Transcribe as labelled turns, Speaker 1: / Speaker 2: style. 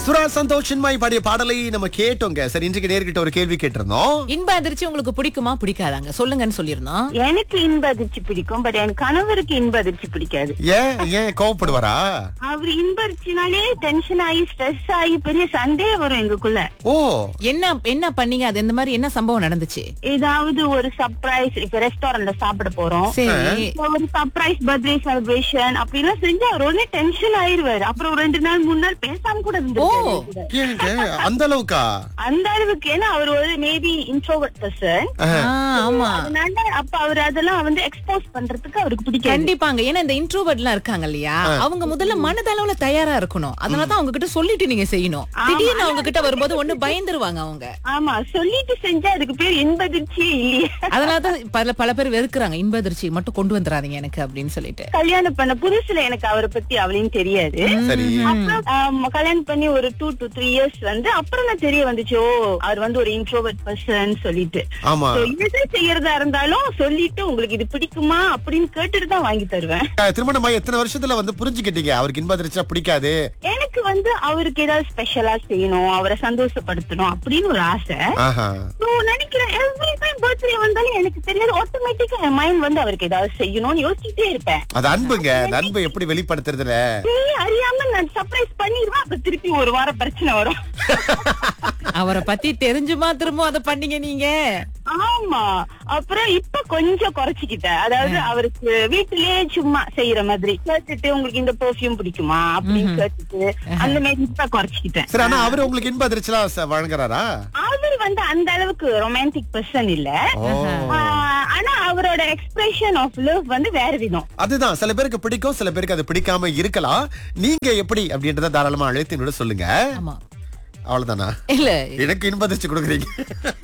Speaker 1: சுரா சந்தோஷ் சின்மாய் பாடிய பாடலை நம்ம கேட்டோங்க. சரி, இன்றைக்கு நேர்கிட்ட ஒரு கேள்வி கேட்டிருந்தோம்.
Speaker 2: இன்ப அதிர்ச்சி உங்களுக்கு பிடிக்குமா பிடிக்காதாங்க சொல்லுங்கன்னு சொல்லியிருந்தோம்.
Speaker 3: எனக்கு இன்ப அதிர்ச்சி பிடிக்கும், பட் என் கணவருக்கு இன்ப அதிர்ச்சி பிடிக்காது.
Speaker 1: ஏன் கோவப்படுவாரா?
Speaker 3: அவர் இன்ப அதிர்ச்சினாலே டென்ஷன் ஆகி ஸ்ட்ரெஸ் ஆகி பெரிய சண்டையே வரும் எங்களுக்குள்ள.
Speaker 1: ஓ,
Speaker 2: என்ன பண்ணீங்க? அது இந்த மாதிரி என்ன சம்பவம் நடந்துச்சு?
Speaker 3: ஏதாவது ஒரு சர்ப்ரைஸ், இப்ப ரெஸ்டாரண்ட்ல சாப்பிட போறோம்,
Speaker 2: சரி.
Speaker 3: ஒரு சர்ப்ரைஸ் பர்த்டே செலிப்ரேஷன் அப்படிலாம் செஞ்சு அவர் உடனே டென்ஷன் ஆயிருவாரு. அப்புறம் 2 நாள் 3 நாள் பேசாம கூட இருந்திருக்காரு.
Speaker 1: ஏங்க அந்த அளவுக்கா?
Speaker 3: அந்த அளவுக்கு. ஏன்னா அவர் ஒரு மேபி இன்ட்ரோவர்ட் பர்சன்.
Speaker 2: ஆமா,
Speaker 3: அதனால அப்ப அவர் அதெல்லாம் வந்து எக்ஸ்போஸ் பண்றதுக்கு அவருக்கு பிடிக்காது.
Speaker 2: கண்டிப்பாங்க. ஏன்னா இந்த இன்ட்ரோவர்ட் எல்லாம் இருக்காங்க இல்லையா, அவங்க முதல்ல மனதளவுல தயாரா இருக்கணும். அதனாலதான் அவங்க கிட்ட சொல்லிட்டு நீங்க செய்யணும். திடீர்னு அவங்க கிட்ட வரும்போது ஒண்ணு பயந்துருவாங்க அவங்க.
Speaker 3: ஆமா, சொல்லிட்டு செஞ்சா அதுக்கு பேர் இன்பதிர்ச்சியே இல்லையே.
Speaker 2: அதனாலதான் பல பேர் வெறுக்கிறாங்க, இன்ப அதிர்ச்சி மட்டும் கொண்டு வந்துடாதீங்க எனக்கு அப்படின்னு சொல்லிட்டு.
Speaker 3: கல்யாணம் பண்ண புதுசுல எனக்கு அவரை பத்தி அவளையும் தெரியாது.
Speaker 1: சரி.
Speaker 3: அப்புறம் கல்யாணம் பண்ணி ஒரு 2 to 3 years வந்து அப்புறம் தான் தெரிய வந்துச்சு, ஓ அவர் வந்து ஒரு இன்ட்ரோவர்ட் பர்சன் சொல்லிட்டு.
Speaker 1: ஆமா.
Speaker 3: எது செய்யறதா இருந்தாலும் சொல்லிட்டு உங்களுக்கு இது பிடிக்குமா அப்படின்னு கேட்டுட்டு தான் வாங்கி தருவேன்.
Speaker 1: திருமணமாய் எத்தனை வருஷத்துல வந்து புரிஞ்சுக்கிட்டீங்க அவருக்கு இன்ப அதிர்ச்சியா பிடிக்காது?
Speaker 3: எனக்கு வந்து அவருக்கு ஏதாவது ஸ்பெஷலா செய்யணும், அவரை சந்தோஷப்படுத்தணும் அப்படின்னு ஒரு ஆசை. நினைக்கிறேன் எவ்ரி டைம் பர்த்டே வந்தாலும் எனக்கு தெரியாது, ஆட்டோமேட்டிக்கா என் மைண்ட் வந்து அவருக்கு ஏதாவது செய்யணும்னு யோசிச்சுட்டே இருப்பேன்.
Speaker 1: அது அன்புங்க. அந்த அன்பு எப்படி வெளிப்படுத்துறதுல
Speaker 3: அறியாம நான் சர்ப்ரைஸ் பண்ணிடுவேன். அப்புறம் திருப்பி ஒரு வாரம் பிரச்சனை வரும்.
Speaker 2: அவரை பத்தி தெரிஞ்சுமா திரும்ப அதை பண்ணீங்க நீங்க?
Speaker 3: ஆமா. அப்புறம் இப்ப கொஞ்சம் குறைச்சிக்கிட்டேன். அதாவது அவருக்கு வீட்டிலேயே சும்மா செய்யற மாதிரி கேட்டுட்டு, உங்களுக்கு இந்த பெர்ஃபியூம் பிடிக்குமா அப்படின்னு கேட்டுட்டு அந்த மாதிரி இப்ப குறைச்சிக்கிட்டேன்.
Speaker 1: சரி, ஆனா அவரு உங்களுக்கு இன்ப அதிர்ச்சிலாம் வழங்குறாரா?
Speaker 3: அவர் வந்து அந்த அளவுக்கு ரொமான்டிக் பர்சன் இல்ல. ஆனா அவரோட எக்ஸ்பிரஷன் ஆஃப் லவ் வந்து வேற விதம்.
Speaker 1: அதுதான் சில பேருக்கு பிடிக்கும், சில பேருக்கு அது பிடிக்காம இருக்கலாம். நீங்க எப்படி அப்படின்றத தாராளமா அழைத்து என்னோட சொல்லுங்க.
Speaker 2: ஆமா,
Speaker 1: அவ்வளவுதானா?
Speaker 2: இல்ல
Speaker 1: எனக்கு இன்ப அதிர்ச்சி கொடுக்குறீங்க.